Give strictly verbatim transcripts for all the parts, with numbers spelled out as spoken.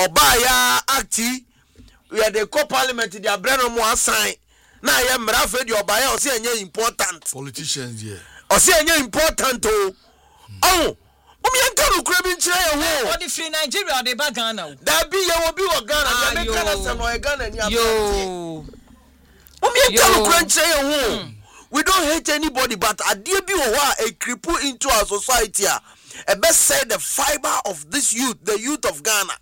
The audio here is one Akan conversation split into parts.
Obaya acti we are the co-parliament the abrano mo assign na ye mra fe the Obaya o say enye important politicians here o say enye important o oh Omi yanka no kura bi nkyere ye ho. O di free Nigeria o de ba Ghana o. Da bi ye obi wo Ghana, ya me kana se no ye Ghana ni abati. Yo. Omi yanka no kura nkyere ye ho. We don't hate anybody, but ade bi wo ho a cripple into our society a e be say the fiber of this youth, the youth of Ghana.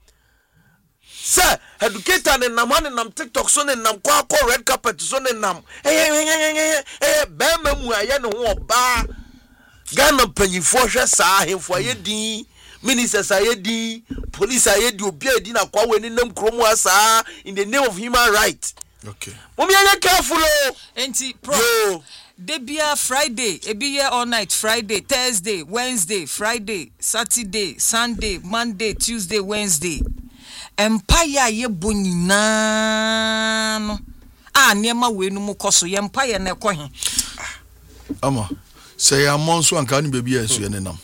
Sir, educator ne nam ne nam TikTok so ne nam kwa kwa red carpet so ne nam. Eh eh eh be ma mu aye ne ho oba. Ghana panyifo hwe saa ahemfo ayedi ministers ayedi police ayedi obi edi na kwa weni nam kromu asa in the name of human rights. Okay. Mummy are careful oh. Enti pro. Debia Friday, ebi all night Friday, Thursday, Wednesday, Friday, Saturday, Sunday, Monday, Tuesday, Wednesday. Empire ye bonina no. Ah niema we no mu koso ye empire na ekọ he. Ama say amon so anka ni baby asu ye nenam.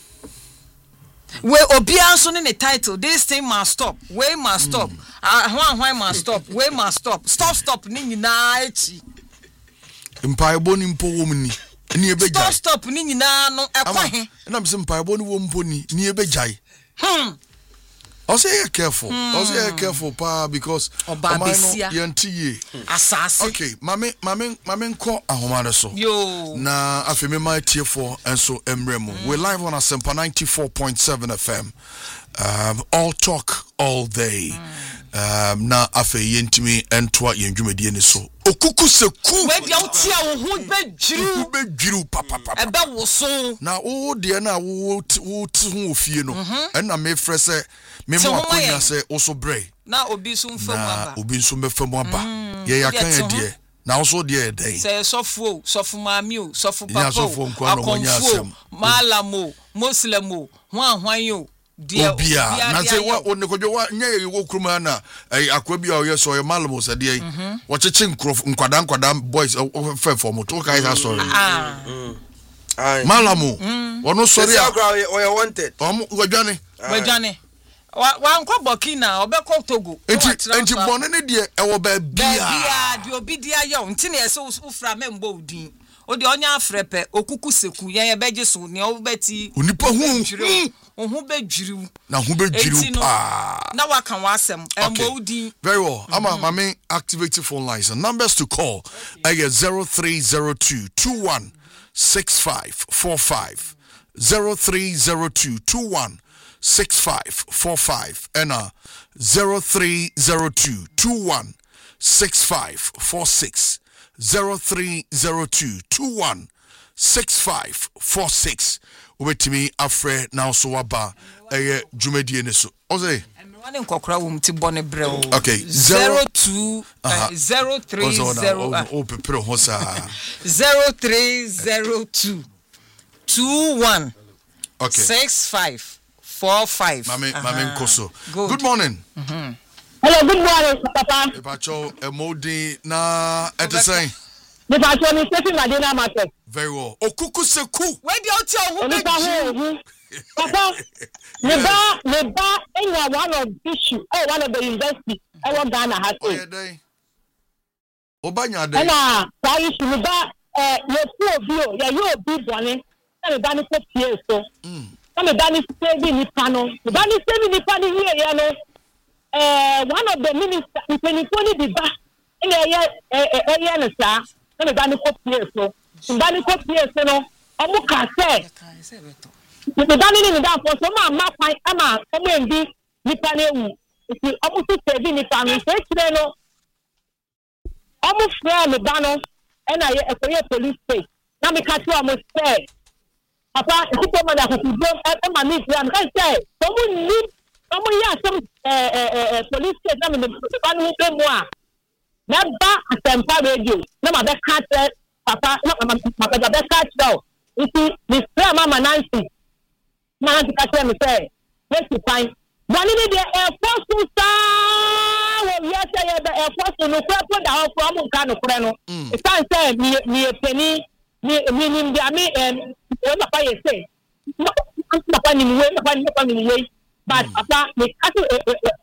We obi anso ne title this thing must stop. We must stop. Ah hwan hwan must stop. We must stop. Stop stop ni nyina echi. Empire boni mpo wo mni. Ni ebejai. Stop stop ni nyina no ekọ he. Na me say empire boni wo mpo ni ni ebejai. Hmm. I say you're careful. Mm. I say you're careful, pa, because Obabisia yanti assassin. Okay, mame, mame, mame, ko ahomare so. Yo. Na afemi my tier four and so emremo. Mm. We're live on Asempa ninety-four point seven F M. Um, all talk all day. Mm. Um, na afe yentimi entwa yenjumedie ni so. Okuku seku. We dia utia wo hu be jiru. Be jiru papa papa. Ebe wo so. Na wo de na wo wo ti hu ofie no. En na me frese me mo akonya se oso bre. Na obi so mfam aba. Na obi so mfam aba. Ye yakan ye de. Na oso de dey. Se sofo, sofo maami o, sofo papa. Ya sofo nkwa no monya asem. Malamo, muslimo, hwan hwan yo. Obia na say wa onekodwo wa nya ye wo kruma na akwa bia o ye so ye malamo se de wo cheche nkrof nkwada nkwada boys fe for moto kai ha sorry ah malamo wono sorry a o ye wanted om wadwane wadwane wa nkwa Burkina obekọ Togo enti enti bone ne de e wo ba bia bia de obi dia ye nti na ese ufra membo odin o de onya afrepe okuku seku ye ye beje so ne obeti onipa hu ohu bedwiriw na hu bedwiriw pa na waka wasem embo odin very well ama mame activate phone lines and numbers to call okay. zero three zero two two one six five four five zero three zero two two one six five four five and uh zero three zero two two one six five four six zero three zero two two one six five four six with me afre now so waba eh dwumadie ne so o say emwane nkokora wo mti bone brel okay zero two zero three zero o pepero ho sa zero three zero two two one okay six five four five mame mame nkoso good morning mhm hello good morning papa epacho emodi na etesen the pacho ni Stephen Madina market very well okuku seku we dey out here who be papa me ba me ba enya one of issue eh one of the university I want Ghana has it obanya dey na why issue me ba eh ye fu obi o ye yo obi bone na me ba ni ko pie so mm na me ba ni save ni pano me ba ni save ni pano here ya no eh one of the minister ni poni di ba ina ye eh eh ye no sa na me ba ni ko pie so mba ni ko pie so no omu ka se me ba ni ni da for so ma ma kwan ama omu endi nipa na ewu ti omu ti save ni pano se kire no omu frɛ me ba no na ye ekoye police state na me ka twa mo say papa ikupo ma da kudo e ma mi gram kan say omu ni omu ya some eh eh police state na me ba no be mo a na ba Asempa radio na ma be ka tell papa na ma ma be ka tell iti ni frɛ mama Nancy na Nancy ka tell me say let's find one in the air force to star wo yes say the air force no kwa kwa da from nka no kure no it can say me me peni me me nim dia me em o papa ye say papa ni we papa ni papa ni we but papa me ka